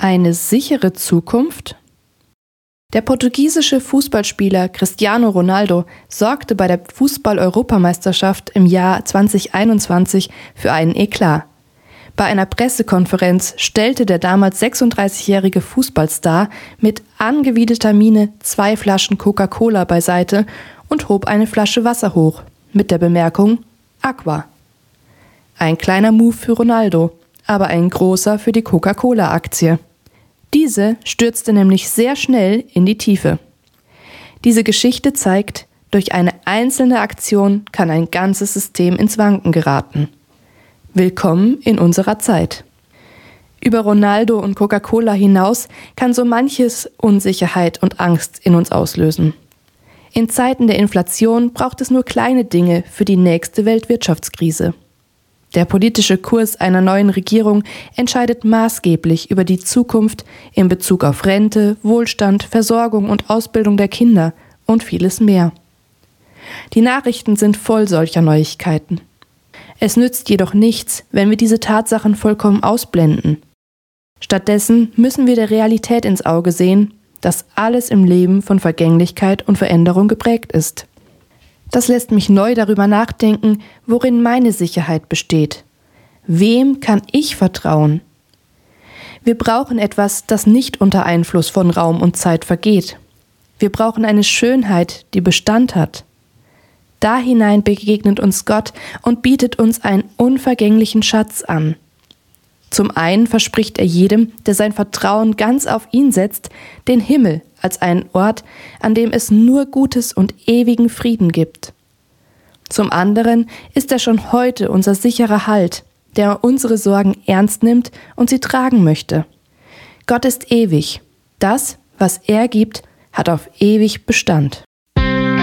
Eine sichere Zukunft? Der portugiesische Fußballspieler Cristiano Ronaldo sorgte bei der Fußball-Europameisterschaft im Jahr 2021 für einen Eklat. Bei einer Pressekonferenz stellte der damals 36-jährige Fußballstar mit angewidmeter Miene 2 Flaschen Coca-Cola beiseite und hob eine Flasche Wasser hoch, mit der Bemerkung Aqua. Ein kleiner Move für Ronaldo, aber ein großer für die Coca-Cola-Aktie. Diese stürzte nämlich sehr schnell in die Tiefe. Diese Geschichte zeigt, durch eine einzelne Aktion kann ein ganzes System ins Wanken geraten. Willkommen in unserer Zeit. Über Ronaldo und Coca-Cola hinaus kann so manches Unsicherheit und Angst in uns auslösen. In Zeiten der Inflation braucht es nur kleine Dinge für die nächste Weltwirtschaftskrise. Der politische Kurs einer neuen Regierung entscheidet maßgeblich über die Zukunft in Bezug auf Rente, Wohlstand, Versorgung und Ausbildung der Kinder und vieles mehr. Die Nachrichten sind voll solcher Neuigkeiten. Es nützt jedoch nichts, wenn wir diese Tatsachen vollkommen ausblenden. Stattdessen müssen wir der Realität ins Auge sehen, dass alles im Leben von Vergänglichkeit und Veränderung geprägt ist. Das lässt mich neu darüber nachdenken, worin meine Sicherheit besteht. Wem kann ich vertrauen? Wir brauchen etwas, das nicht unter Einfluss von Raum und Zeit vergeht. Wir brauchen eine Schönheit, die Bestand hat. Da hinein begegnet uns Gott und bietet uns einen unvergänglichen Schatz an. Zum einen verspricht er jedem, der sein Vertrauen ganz auf ihn setzt, den Himmel als einen Ort, an dem es nur Gutes und ewigen Frieden gibt. Zum anderen ist er schon heute unser sicherer Halt, der unsere Sorgen ernst nimmt und sie tragen möchte. Gott ist ewig. Das, was er gibt, hat auf ewig Bestand.